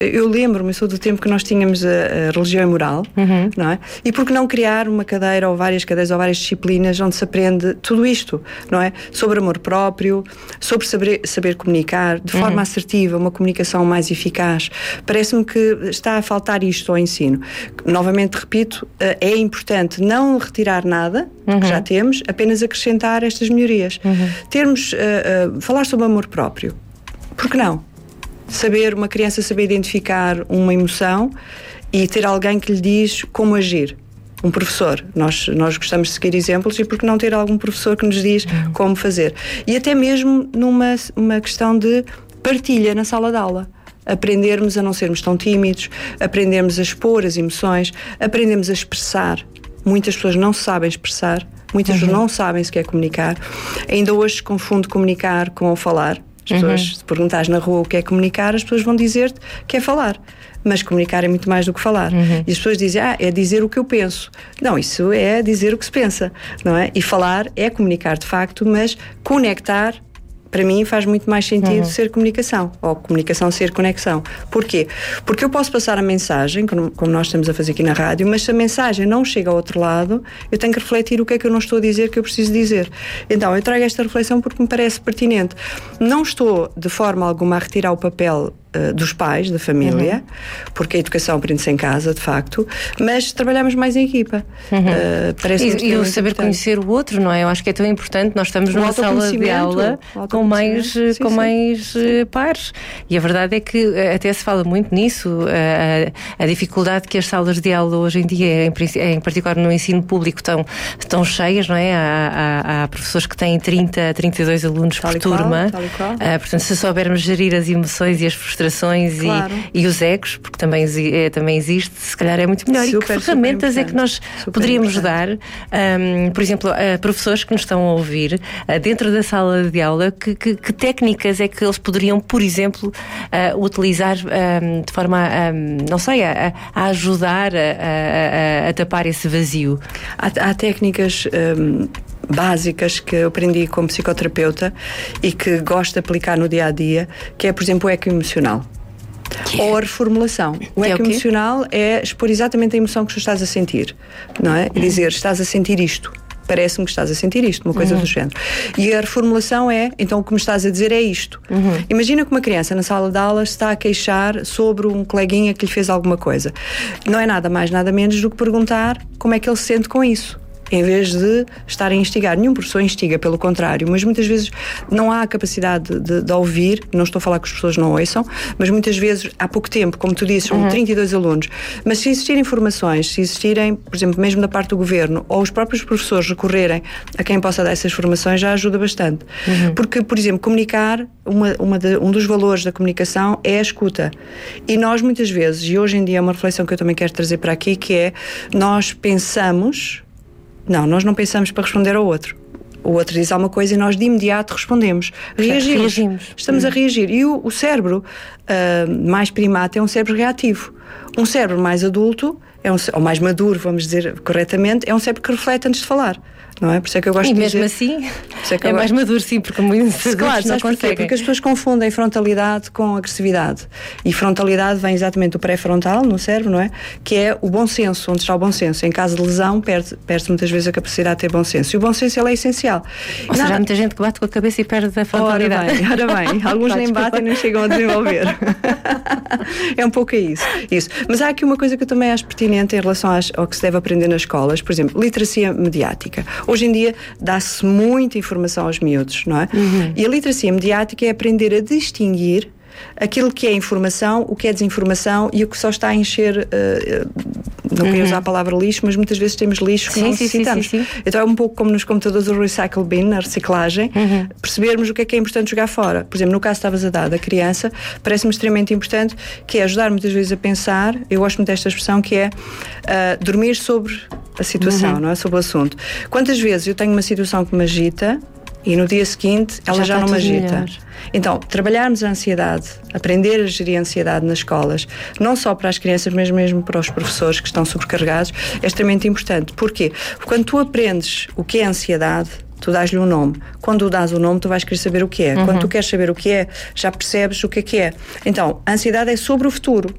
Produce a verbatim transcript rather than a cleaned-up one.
eu lembro-me, eu sou do tempo que nós tínhamos a, a religião e moral, uhum. não é? E por que não criar uma cadeira ou várias cadeiras ou várias disciplinas onde se aprende tudo isto, não é? Sobre amor próprio, sobre saber, saber comunicar de forma uhum. assertiva, uma comunicação mais eficaz. Parece-me que está a faltar isto ao ensino. Novamente repito, é importante não retirar nada uhum. que já temos, apenas acrescentar estas melhorias. Uhum. Termos, uh, uh, falar sobre amor próprio. Por que não? Saber, uma criança saber identificar uma emoção e ter alguém que lhe diz como agir. Um professor. Nós, nós gostamos de seguir exemplos, e por que não ter algum professor que nos diz uhum. como fazer? E até mesmo numa uma questão de partilha na sala de aula. Aprendermos a não sermos tão tímidos, aprendermos a expor as emoções, aprendemos a expressar. Muitas pessoas não sabem expressar, muitas pessoas uhum. não sabem se quer comunicar. Ainda hoje se confunde comunicar com falar. As pessoas, uhum. se perguntares na rua o que é comunicar, as pessoas vão dizer-te que é falar. Mas comunicar é muito mais do que falar. Uhum. E as pessoas dizem, ah, é dizer o que eu penso. Não, isso é dizer o que se pensa, não é? E falar é comunicar de facto, mas conectar, para mim, faz muito mais sentido uhum. ser comunicação, ou comunicação ser conexão. Porquê? Porque eu posso passar a mensagem, como, como nós estamos a fazer aqui na rádio, mas se a mensagem não chega ao outro lado, eu tenho que refletir o que é que eu não estou a dizer que eu preciso dizer. Então, eu trago esta reflexão porque me parece pertinente. Não estou, de forma alguma, a retirar o papel uh, dos pais, da família, uhum. porque a educação aprende-se em casa, de facto, mas trabalhamos mais em equipa. Uhum. Uh, parece e e o saber importante. Conhecer o outro, não é? Eu acho que é tão importante. Nós estamos numa sala de aula com mais, sim, com sim. mais uh, pares. E a verdade é que uh, até se fala muito nisso, uh, a, a dificuldade que as salas de aula hoje em dia, em, em particular no ensino público, estão, estão cheias, não é? Há, há, há professores que têm trinta, trinta e dois alunos tal por turma. Qual, qual. Uh, portanto, se soubermos gerir as emoções e as frustrações claro. e, e os egos, porque também, é, também existe, se calhar é muito melhor. Super, e que ferramentas é que nós super poderíamos dar, um, por exemplo, a professores que nos estão a ouvir, uh, dentro da sala de aula, que, que, que técnicas é que eles poderiam, por exemplo, uh, utilizar um, de forma, um, não sei, a, a ajudar a, a, a tapar esse vazio? Há, há técnicas um, básicas que eu aprendi como psicoterapeuta e que gosto de aplicar no dia a dia, que é, por exemplo, o eco emocional. Que ou a reformulação. O eco emocional é expor exatamente a emoção que tu estás a sentir, não é? E dizer, estás a sentir isto. Parece-me que estás a sentir isto, uma coisa uhum. do género. E a reformulação é, então o que me estás a dizer é isto. Uhum. Imagina que uma criança na sala de aulas está a queixar sobre um coleguinha que lhe fez alguma coisa. Não é nada mais, nada menos do que perguntar como é que ele se sente com isso. Em vez de estar a instigar. Nenhum professor instiga, pelo contrário, mas muitas vezes não há a capacidade de, de ouvir. Não estou a falar que as pessoas não ouçam, mas muitas vezes, há pouco tempo, como tu dizes, são uhum. trinta e dois alunos, mas se existirem informações, se existirem, por exemplo, mesmo da parte do governo, ou os próprios professores recorrerem a quem possa dar essas formações, já ajuda bastante. Uhum. Porque, por exemplo, comunicar, uma, uma de, um dos valores da comunicação é a escuta. E nós, muitas vezes, e hoje em dia é uma reflexão que eu também quero trazer para aqui, que é, nós pensamos... Não, nós não pensamos para responder ao outro. O outro diz alguma coisa e nós de imediato respondemos. Reagimos. Reagimos. Estamos hum. a reagir. E o, o cérebro uh, mais primato é um cérebro reativo. Um cérebro mais adulto, é um, ou mais maduro, vamos dizer corretamente, é um cérebro que reflete antes de falar. Não é? Por isso é que eu gosto e de mesmo dizer... assim é, é mais maduro, sim, porque muitos claro, não conseguem. Porque as pessoas confundem frontalidade com agressividade. E frontalidade vem exatamente do pré-frontal no cérebro, não é? Que é o bom senso, onde está o bom senso. Em caso de lesão, perde, perde muitas vezes a capacidade de ter bom senso. E o bom senso, ele é essencial. Ou seja, há muita gente que bate com a cabeça e perde a frontalidade. Ora bem, ora bem. Alguns nem batem e não chegam a desenvolver. É um pouco isso, isso. Mas há aqui uma coisa que eu também acho pertinente em relação às, ao que se deve aprender nas escolas. Por exemplo, literacia mediática. Hoje em dia dá-se muita informação aos miúdos, não é? Uhum. E a literacia mediática é aprender a distinguir aquilo que é informação, o que é desinformação e o que só está a encher, uh, não queria uhum. usar a palavra lixo, mas muitas vezes temos lixo que sim, não sim, necessitamos. Sim, sim, sim. Então é um pouco como nos computadores o recycle bin, a reciclagem, uhum. percebermos o que é que é importante jogar fora. Por exemplo, no caso que estavas a dar da criança, parece-me extremamente importante, que é ajudar muitas vezes a pensar, eu gosto muito desta expressão, que é uh, dormir sobre a situação, uhum. não é? Sobre o assunto. Quantas vezes eu tenho uma situação que me agita e no dia seguinte ela já, já não me agita. Melhor. Então, trabalharmos a ansiedade, aprender a gerir a ansiedade nas escolas, não só para as crianças, mas mesmo para os professores que estão sobrecarregados, é extremamente importante. Porquê? Porque quando tu aprendes o que é ansiedade, tu dás-lhe um nome. Quando dás o nome, tu vais querer saber o que é. Uhum. Quando tu queres saber o que é, já percebes o que é que é. Então, a ansiedade é sobre o futuro.